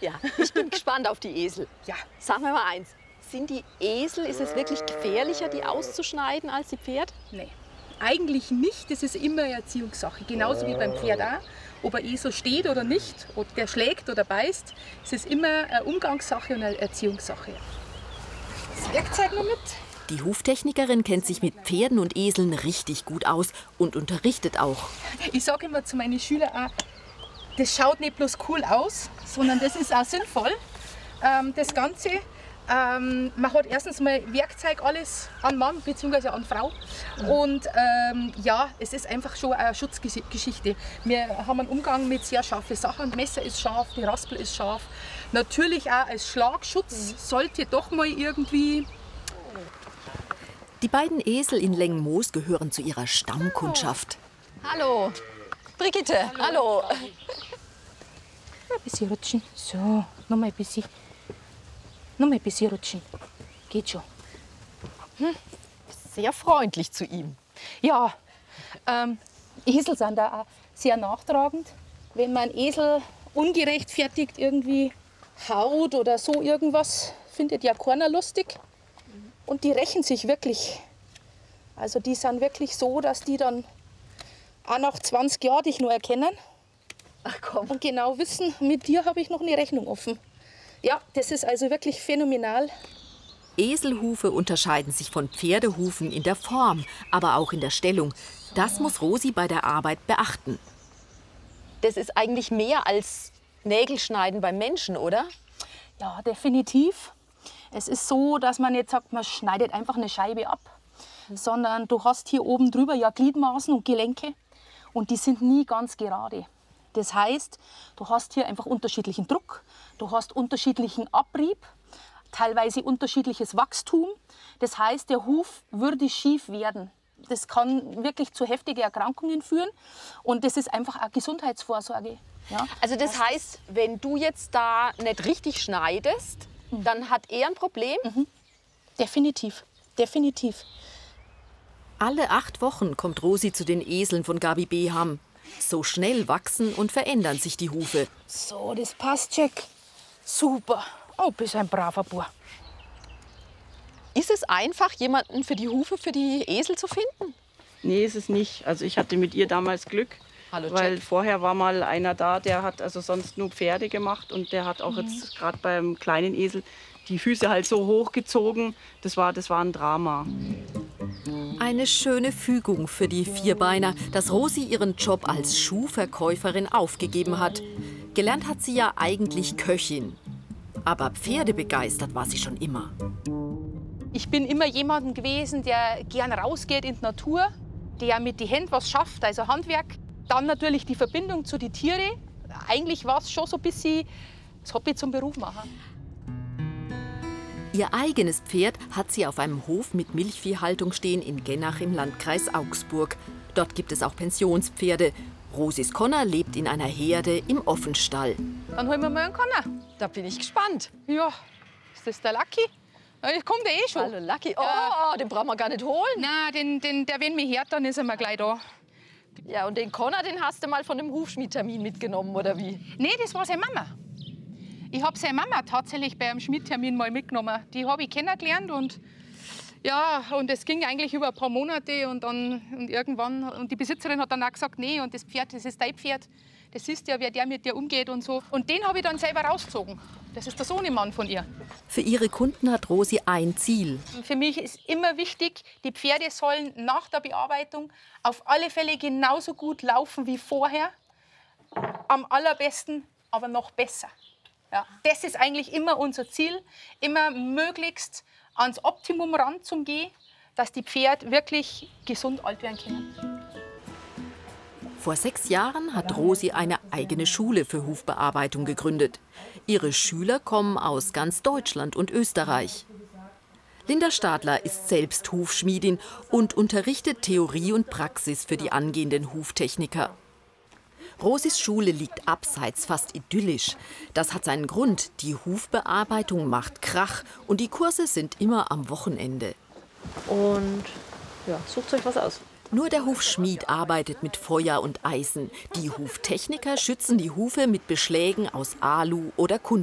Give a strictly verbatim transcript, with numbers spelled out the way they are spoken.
Ja, ich bin gespannt auf die Esel. Ja. Sag mir mal eins, sind die Esel, ist es wirklich gefährlicher, die auszuschneiden als die Pferde? Nee, eigentlich nicht. Das ist immer eine Erziehungssache. Genauso wie beim Pferd auch. Ob ein Esel steht oder nicht, ob der schlägt oder beißt, es ist immer eine Umgangssache und eine Erziehungssache. Das Werkzeug noch mit. Die Huftechnikerin kennt sich mit Pferden und Eseln richtig gut aus und unterrichtet auch. Ich sage immer zu meinen Schülern auch, das schaut nicht bloß cool aus, sondern das ist auch sinnvoll. Ähm, das Ganze, ähm, man hat erstens mal Werkzeug alles an Mann bzw. an Frau. Und ähm, ja, es ist einfach schon eine Schutzgeschichte. Wir haben einen Umgang mit sehr scharfen Sachen. Das Messer ist scharf, die Raspel ist scharf. Natürlich auch als Schlagschutz sollte doch mal irgendwie... Die beiden Esel in Lengmoos gehören zu ihrer Stammkundschaft. Hallo, Brigitte, hallo. hallo. Ein bisschen rutschen. So, noch mal ein bisschen. Noch mal ein bisschen rutschen. Geht schon. Hm. Sehr freundlich zu ihm. Ja, ähm, Esel sind da auch sehr nachtragend. Wenn man einen Esel ungerechtfertigt irgendwie haut oder so irgendwas, findet ja keiner lustig. Und die rächen sich wirklich. Also die sind wirklich so, dass die dann auch nach zwanzig Jahren dich nur erkennen. Ach komm. Und genau wissen, mit dir habe ich noch eine Rechnung offen. Ja, das ist also wirklich phänomenal. Eselhufe unterscheiden sich von Pferdehufen in der Form, aber auch in der Stellung. Das muss Rosi bei der Arbeit beachten. Das ist eigentlich mehr als Nägelschneiden beim Menschen, oder? Ja, definitiv. Es ist so, dass man nicht sagt, man schneidet einfach eine Scheibe ab, sondern du hast hier oben drüber ja Gliedmaßen und Gelenke und die sind nie ganz gerade. Das heißt, du hast hier einfach unterschiedlichen Druck, du hast unterschiedlichen Abrieb, teilweise unterschiedliches Wachstum. Das heißt, der Huf würde schief werden. Das kann wirklich zu heftigen Erkrankungen führen und das ist einfach eine Gesundheitsvorsorge. Ja? Also das heißt, wenn du jetzt da nicht richtig schneidest, dann hat er ein Problem? Mhm. Definitiv, definitiv. Alle acht Wochen kommt Rosi zu den Eseln von Gabi Beham. So schnell wachsen und verändern sich die Hufe. So, das passt, Jack. Super. Oh, bist ein braver Bub. Ist es einfach, jemanden für die Hufe, für die Esel zu finden? Nee, ist es nicht. Also ich hatte mit ihr damals Glück. Hallo, weil Jack. vorher war mal einer da, der hat also sonst nur Pferde gemacht und der hat auch mhm. jetzt gerade beim kleinen Esel die Füße halt so hochgezogen. Das war, das war ein Drama. Eine schöne Fügung für die Vierbeiner, dass Rosi ihren Job als Schuhverkäuferin aufgegeben hat. Gelernt hat sie ja eigentlich Köchin. Aber pferdebegeistert war sie schon immer. Ich bin immer jemand gewesen, der gern rausgeht in die Natur, der mit den Händen was schafft, also Handwerk. Dann natürlich die Verbindung zu den Tieren. Eigentlich war es schon so ein bisschen das Hobby zum Beruf machen. Ihr eigenes Pferd hat sie auf einem Hof mit Milchviehhaltung stehen in Gennach im Landkreis Augsburg. Dort gibt es auch Pensionspferde. Rosis Connor lebt in einer Herde im Offenstall. Dann holen wir mal einen Connor. Da bin ich gespannt. Ja, ist das der Lucky? Ja, ich komme eh schon. Hallo Lucky. Oh, äh, den brauchen wir gar nicht holen. Nein, den, den, der, wenn mich hört, dann ist er mal gleich da. Ja, und den Connor, den hast du mal von dem Hufschmiedtermin mitgenommen, oder wie? Nee, das war seine Mama. Ich habe seine Mama tatsächlich bei einem Schmiedtermin mal mitgenommen. Die habe ich kennengelernt und ja, und es ging eigentlich über ein paar Monate und dann und irgendwann und die Besitzerin hat dann auch gesagt, nee, und das Pferd, das ist dein Pferd. Das ist ja, wer der mit dir umgeht und so. Und den habe ich dann selber rausgezogen. Das ist der Sohnemann von ihr. Für ihre Kunden hat Rosi ein Ziel. Für mich ist immer wichtig, die Pferde sollen nach der Bearbeitung auf alle Fälle genauso gut laufen wie vorher. Am allerbesten, aber noch besser. Ja, das ist eigentlich immer unser Ziel, immer möglichst ans Optimum ranzugehen, dass die Pferde wirklich gesund alt werden können. Vor sechs Jahren hat Rosi eine eigene Schule für Hufbearbeitung gegründet. Ihre Schüler kommen aus ganz Deutschland und Österreich. Linda Stadler ist selbst Hufschmiedin und unterrichtet Theorie und Praxis für die angehenden Huftechniker. Rosis Schule liegt abseits, fast idyllisch. Das hat seinen Grund. Die Hufbearbeitung macht Krach und die Kurse sind immer am Wochenende. Und ja, sucht euch was aus. Nur der Hufschmied arbeitet mit Feuer und Eisen. Die Huftechniker schützen die Hufe mit Beschlägen aus Alu oder Kunststoff.